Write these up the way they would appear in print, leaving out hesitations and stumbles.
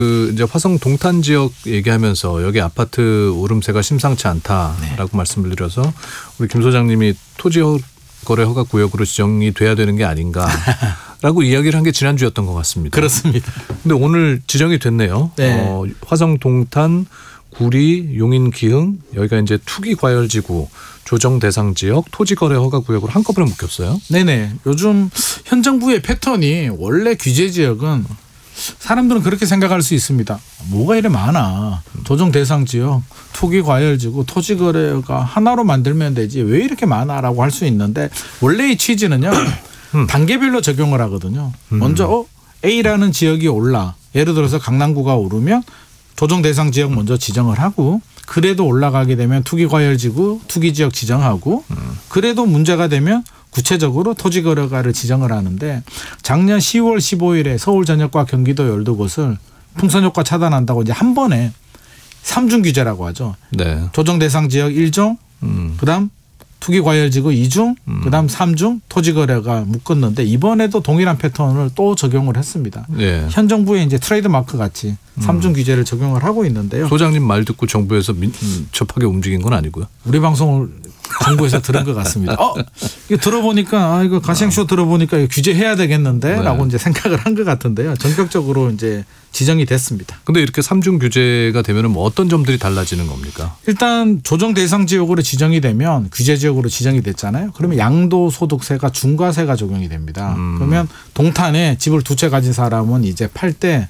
이제 화성 동탄 지역 얘기하면서 여기 아파트 오름세가 심상치 않다라고 말씀을 드려서 우리 김 소장님이 토지 거래 허가 구역으로 지정이 돼야 되는 게 아닌가라고 이야기를 한 게 지난주였던 것 같습니다. 그렇습니다. 근데 오늘 지정이 됐네요. 네. 화성 동탄, 구리, 용인, 기흥 여기가 이제 투기 과열지구 조정 대상 지역 토지 거래 허가 구역으로 한꺼번에 묶였어요. 네네. 요즘 현 정부의 패턴이 원래 규제 지역은 사람들은 그렇게 생각할 수 있습니다. 뭐가 이래 많아. 조정 대상 지역, 투기 과열지구, 토지 거래가 하나로 만들면 되지 왜 이렇게 많아라고 할 수 있는데 원래의 취지는요. 단계별로 적용을 하거든요. 먼저 A라는 지역이 올라. 예를 들어서 강남구가 오르면 조정 대상 지역 먼저 지정을 하고 그래도 올라가게 되면 투기 과열지구, 투기 지역 지정하고 그래도 문제가 되면 구체적으로 토지 거래가를 지정을 하는데 작년 10월 15일에 서울 전역과 경기도 12곳을 풍선 효과 차단한다고 이제 한 번에 3중 규제라고 하죠. 네. 조정 대상 지역 1종, 그다음 투기 과열지구 2중, 그다음 3중 토지 거래가 묶었는데 이번에도 동일한 패턴을 또 적용을 했습니다. 네. 현 정부의 이제 트레이드 마크 같이 3중 규제를 적용을 하고 있는데요. 소장님 말 듣고 정부에서 접하게 움직인 건 아니고요. 우리 방송을 정부에서 들은 것 같습니다. 이거 들어보니까 이거 가시행쇼 들어보니까 이거 규제해야 되겠는데라고 이제 생각을 한 것 같은데요. 전격적으로 이제 지정이 됐습니다. 근데 이렇게 3중 규제가 되면은 뭐 어떤 점들이 달라지는 겁니까? 일단 조정 대상 지역으로 지정이 되면 규제 지역으로 지정이 됐잖아요. 그러면 양도소득세가 중과세가 적용이 됩니다. 그러면 동탄에 집을 2채 가진 사람은 이제 팔 때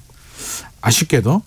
아쉽게도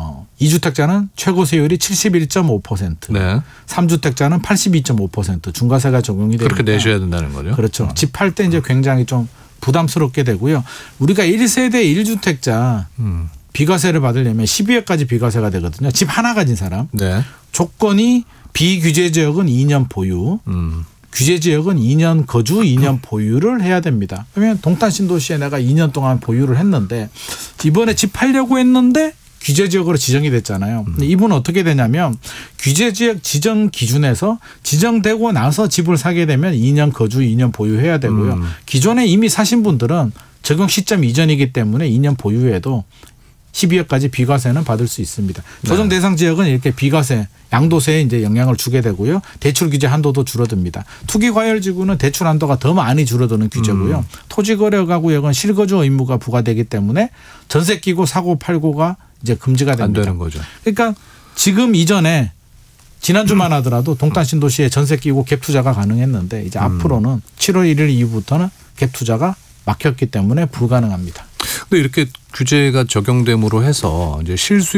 2주택자는 최고 세율이 71.5%, 네. 3주택자는 82.5% 중과세가 적용이 됩니다. 그렇게 내셔야 된다는 거죠. 그렇죠. 집 팔 때 이제 굉장히 좀 부담스럽게 되고요. 우리가 1세대 1주택자 비과세를 받으려면 12억까지 비과세가 되거든요. 집 하나 가진 사람. 네. 조건이 비규제 지역은 2년 보유. 규제 지역은 2년 거주, 2년 보유를 해야 됩니다. 그러면 동탄 신도시에 내가 2년 동안 보유를 했는데 이번에 집 팔려고 했는데 규제 지역으로 지정이 됐잖아요. 근데 이분은 어떻게 되냐면 규제 지역 지정 기준에서 지정되고 나서 집을 사게 되면 2년 거주, 2년 보유해야 되고요. 기존에 이미 사신 분들은 적용 시점 이전이기 때문에 2년 보유해도 12억까지 비과세는 받을 수 있습니다. 조정 대상 지역은 이렇게 비과세, 양도세에 이제 영향을 주게 되고요. 대출 규제 한도도 줄어듭니다. 투기 과열 지구는 대출 한도가 더 많이 줄어드는 규제고요. 토지 거래가 구역은 실거주 의무가 부과되기 때문에 전세 끼고 사고 팔고가 이제 금지가 됩니다. 안 되는 거죠. 그러니까 지금 이전에 지난주만 하더라도 동탄 신도시에 전세 끼고 갭 투자가 가능했는데 이제 앞으로는 7월 1일 이후부터는 갭 투자가 막혔기 때문에 불가능합니다. 근데 이렇게 규제가 적용됨으로 해서 이제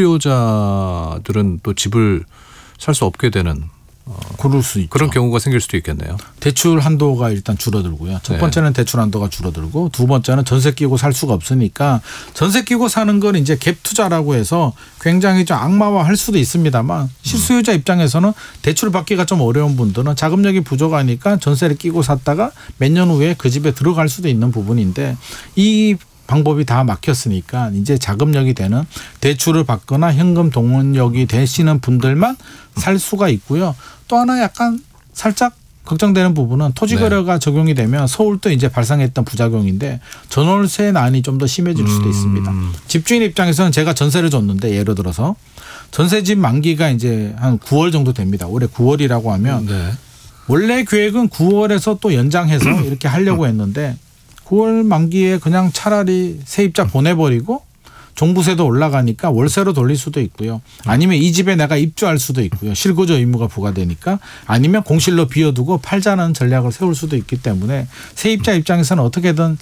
실수요자들은 또 집을 살 수 없게 되는 그럴 수 있죠. 그런 경우가 생길 수도 있겠네요. 대출 한도가 일단 줄어들고요. 첫 번째는 대출 한도가 줄어들고 두 번째는 전세 끼고 살 수가 없으니까 전세 끼고 사는 건 이제 갭 투자라고 해서 굉장히 좀 악마화할 수도 있습니다만 실수요자 입장에서는 대출 받기가 좀 어려운 분들은 자금력이 부족하니까 전세를 끼고 샀다가 몇 년 후에 그 집에 들어갈 수도 있는 부분인데 이 방법이 다 막혔으니까 이제 자금력이 되는 대출을 받거나 현금 동원력이 되시는 분들만 살 수가 있고요. 또 하나 약간 살짝 걱정되는 부분은 토지 거래가 적용이 되면 서울도 이제 발생했던 부작용인데 전월세 난이 좀 더 심해질 수도 있습니다. 집주인 입장에서는 제가 전세를 줬는데 예를 들어서 전세집 만기가 이제 한 9월 정도 됩니다. 올해 9월이라고 하면 원래 계획은 9월에서 또 연장해서 이렇게 하려고 했는데 9월 만기에 그냥 차라리 세입자 보내버리고 종부세도 올라가니까 월세로 돌릴 수도 있고요. 아니면 이 집에 내가 입주할 수도 있고요. 실거주 의무가 부과되니까 아니면 공실로 비워두고 팔자는 전략을 세울 수도 있기 때문에 세입자 입장에서는 어떻게든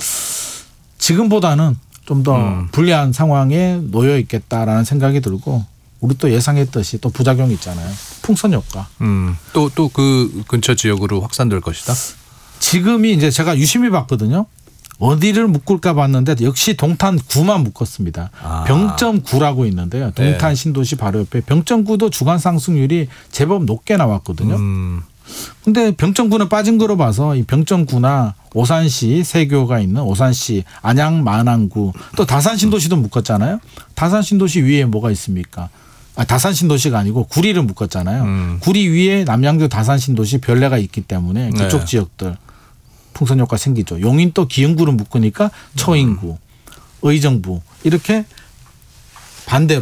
지금보다는 좀 더 불리한 상황에 놓여 있겠다라는 생각이 들고 우리 또 예상했듯이 또 부작용이 있잖아요. 풍선 효과. 또 그 근처 지역으로 확산될 것이다. 지금이 이제 제가 유심히 봤거든요. 어디를 묶을까 봤는데 역시 동탄구만 묶었습니다. 병점구라고 있는데요. 동탄 신도시 바로 옆에 병점구도 주간 상승률이 제법 높게 나왔거든요. 근데 병점구는 빠진 거로 봐서 이 병점구나 오산시 세교가 있는 오산시 안양 만안구 또 다산 신도시도 묶었잖아요. 다산 신도시 위에 뭐가 있습니까? 다산 신도시가 아니고 구리를 묶었잖아요. 구리 위에 남양주 다산 신도시 별내가 있기 때문에 그쪽 지역들 풍선 효과 생기죠. 용인 또 기흥구를 묶으니까 처인구, 의정부 이렇게 반대로